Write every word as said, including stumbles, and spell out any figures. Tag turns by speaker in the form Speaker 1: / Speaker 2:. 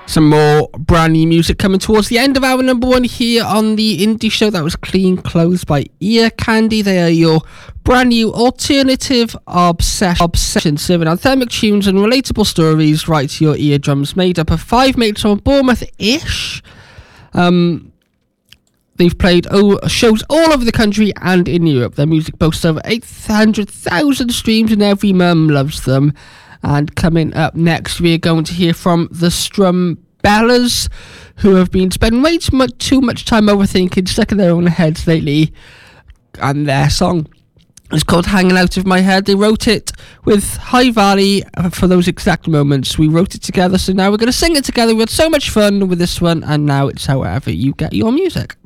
Speaker 1: Some more brand new music coming towards the end of our number one here on the Indie Show. That was Clean Clothes by Ear Candy. They are your brand new alternative obsession, obsession serving anthemic tunes and relatable stories right to your eardrums. Made up of five mates from Bournemouth-ish. Um, they've played oh, shows all over the country and in Europe. Their music boasts over eight hundred thousand streams and every mum loves them. And coming up next, we're going to hear from the Strumbellas, who have been spending way too much, too much time overthinking, stuck in their own heads lately. And their song is called Hanging Out of My Head. They wrote it with High Valley for those exact moments. We wrote it together, so now we're going to sing it together. We had so much fun with this one, and now it's however you get your music.